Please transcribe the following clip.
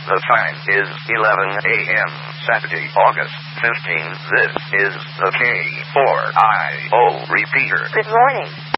The time is 11 a.m. Saturday, August 15. This is the K4IO repeater. Good morning.